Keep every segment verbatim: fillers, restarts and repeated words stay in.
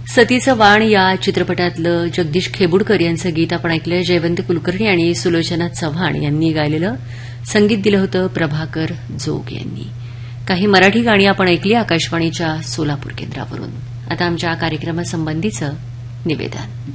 सतीचं वाण या चित्रपटातलं जगदीश खेबुडकर यांचं गीत आपण ऐकलं. जयवंत कुलकर्णी आणि सुलोचना चव्हाण यांनी गायलेलं संगीत दिलं होतं प्रभाकर जोग यांनी. काही मराठी गाणी आपण ऐकली आकाशवाणीच्या सोलापूर केंद्रावरून. आता आमच्या कार्यक्रमासंबंधीचं निवेदन.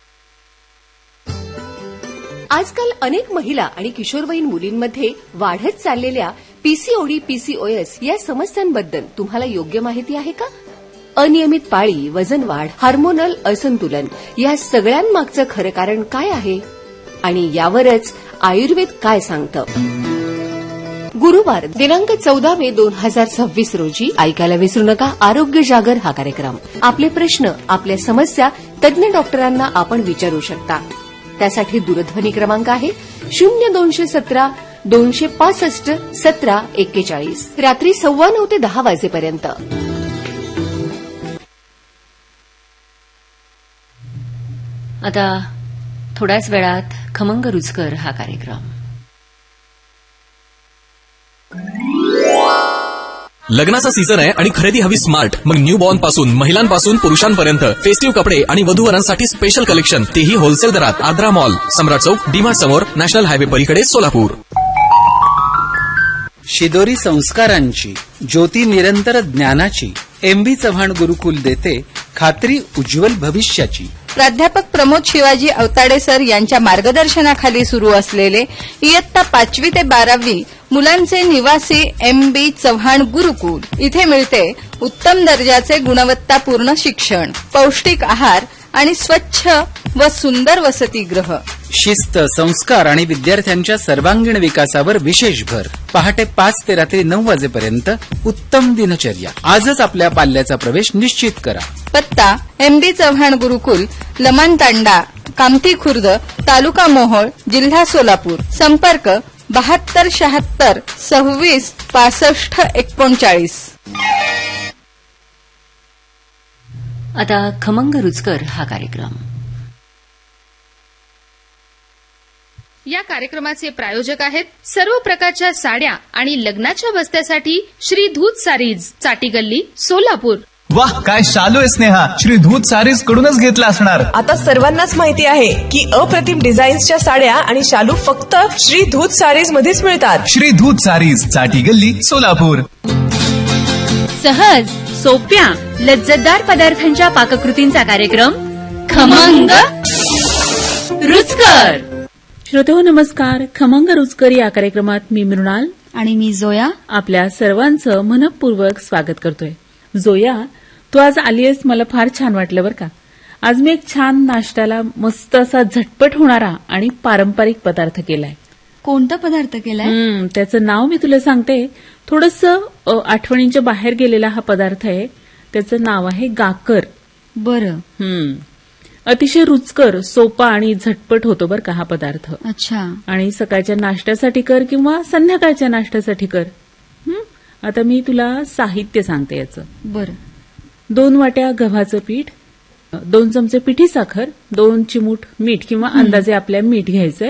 आजकाल अनेक महिला आणि किशोरवयीन मुलींमध्ये वाढत चाललेल्या पीसीओडी पीसीओएस या समस्यांबद्दल तुम्हाला योग्य माहिती आहे का? अनियमित पाळी, वजन वाढ, हार्मोनल असंतुलन या सगळ्यांमागचं खरं कारण काय आहे आणि यावरच आयुर्वेद काय सांगतं? गुरुवार दिनांक चौदा मे दोन हजार सव्वीस रोजी ऐकायला विसरू नका आरोग्य जागर हा कार्यक्रम. आपले प्रश्न, आपल्या समस्या तज्ञ डॉक्टरांना आपण विचारू शकता. त्यासाठी दूरध्वनी क्रमांक आहे शून्य दोनशे सतरा दोनशे पासष्ट सतरा एक्केचाळीस. रात्री सव्वा नऊ ते दहा वाजेपर्यंत. आता थोड्याच वेळात खमंग रुचकर हा कार्यक्रम. लग्नाचा सीझन आहे आणि खरेदी हवी स्मार्ट. मग न्यू बॉर्न पासून महिलांपासून पुरुषांपर्यंत फेस्टिव्ह कपडे आणि वधूवरांसाठी स्पेशल कलेक्शन, तेही होलसेल दरात. आद्रा मॉल, सम्राट चौक, डीमार्ट समोर, नॅशनल हायवे पलीकडे, सोलापूर. शिदोरी संस्कारांची, ज्योती निरंतर ज्ञानाची, एम बी चव्हाण गुरुकुल देते खात्री उज्ज्वल भविष्याची. प्राध्यापक प्रमोद शिवाजी अवताडे सर यांच्या मार्गदर्शनाखाली सुरू असलेले इयत्ता पाचवी ते बारावी मुलांचे निवासी एम बी चव्हाण गुरुकुल. इथे मिळते उत्तम दर्जाचे गुणवत्तापूर्ण शिक्षण, पौष्टिक आहार आणि स्वच्छ व सुंदर वसतिगृह. शिस्त, संस्कार आणि विद्यार्थ्यांच्या सर्वांगीण विकासावर विशेष भर. पहाटे पाच ते रात्री नऊ वाजेपर्यंत उत्तम दिनचर्या. आजच आपल्या पाल्याचा प्रवेश निश्चित करा. पत्ता एम बी चव्हाण गुरुकुल, लमान तांडा, कामठी खुर्द, तालुका मोहोळ, जिल्हा सोलापूर. संपर्क बहात्तर शहात्तर सव्वीस पासष्ट एकोणचाळीस. आता खमंग रुचकर हा कार्यक्रम. या कार्यक्रमाचे प्रायोजक आहेत सर्व प्रकारच्या साड्या आणि लग्नाच्या बस्त्यासाठी श्री धूत सारीज, चाटी गल्ली, सोलापूर. वाह, काय शालू आहे स्नेहा. श्री धूत सारीज कडूनच घेतला असणार. आता सर्वांनाच माहिती आहे की अप्रतिम डिझाईन्सच्या साड्या आणि शालू फक्त श्री धूत सारीज मध्येच मिळतात. श्री धूत सारीज, चाटी गल्ली, सोलापूर. सहज, सोप्या, लज्जतदार पदार्थांच्या पाककृतींचा कार्यक्रम खमंग रुचकर. श्रोतेहो नमस्कार. खमंग रुचकर या कार्यक्रमात मी मृणाल आणि मी जोया आपल्या सर्वांचं मनपूर्वक स्वागत करतोय. जोया, तू आज आलीयस, मला फार छान वाटलं बरं का. आज मी एक छान नाश्त्याला मस्त असा झटपट होणारा आणि पारंपरिक पदार्थ केलाय. कोणता पदार्थ केलाय? त्याचं नाव मी तुला सांगते. थोडंसं आठवणींच्या बाहेर गेलेला हा पदार्थ आहे. त्याचं नाव आहे गाकर. बरं. हम्म अतिशय रुचकर, सोपा आणि झटपट होतो बरं का हा पदार्थ. अच्छा. आणि सकाळच्या नाश्त्यासाठी कर किंवा संध्याकाळच्या नाश्त्यासाठी कर. आता मी तुला साहित्य सांगते याचं. बरं. दोन वाट्या गव्हाचं पीठ, दोन चमचे पिठी साखर, दोन चिमूट मीठ किंवा अंदाजे आपल्या मीठ घ्यायचंय.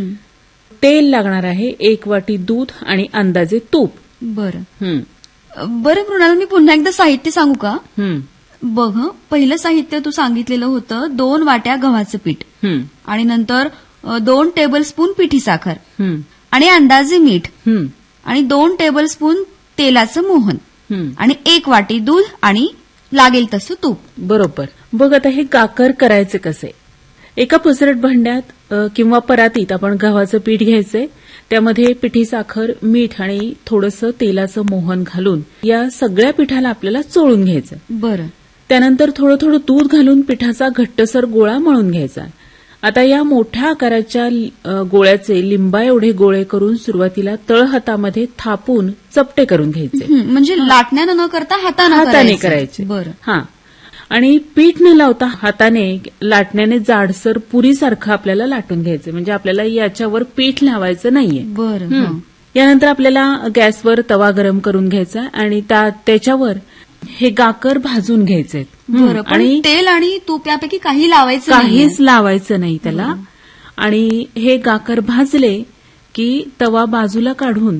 तेल लागणार आहे, एक वाटी दूध आणि अंदाजे तूप. बरं बरं मृणाल, मी पुन्हा एकदा साहित्य सांगू का? बघ, पहिलं साहित्य तू सांगितलेलं होतं दोन वाट्या गव्हाचं पीठ आणि नंतर दोन टेबल स्पून पिठी साखर आणि अंदाजे मीठ आणि दोन टेबल स्पून तेलाचं मोहन आणि एक वाटी दूध आणि लागेल तसं तूप. बरोबर. बघ, आता हे गाकर करायचे कसे? एका पसरट भांड्यात किंवा परातीत आपण गव्हाचं पीठ घ्यायचंय. त्यामध्ये पिठी साखर, मीठ आणि थोडंसं तेलाचं मोहन घालून या सगळ्या पिठाला आपल्याला चोळून घ्यायचं. बरं. त्यानंतर थोडं थोडं दूध घालून पिठाचा घट्टसर गोळा मळून घ्यायचा. आता या मोठ्या आकाराच्या गोळ्याचे लिंबा एवढे गोळे करून सुरुवातीला तळहातामध्ये थापून चपटे करून घ्यायचे. म्हणजे लाटण्यानं न करता हाताने हाताने करायचे. बरं. हा. आणि पीठ न लावता हाताने लाटण्याने जाडसर पुरीसारखं आपल्याला लाटून घ्यायचं. म्हणजे आपल्याला याच्यावर पीठ लावायचं नाहीये. बरं. यानंतर आपल्याला गॅसवर तवा गरम करून घ्यायचा आणि त्याच्यावर हे गाकर भाजून घ्यायचे. आणि तेल आणि तूप यापैकी काही लावायचं काहीच लावायचं नाही त्याला. आणि हे गाकर भाजले की तवा बाजूला काढून